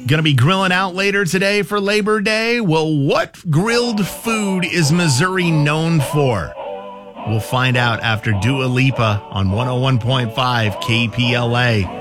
Gonna be grilling out later today for Labor Day? Well, what grilled food is Missouri known for? We'll find out after Dua Lipa on 101.5 KPLA.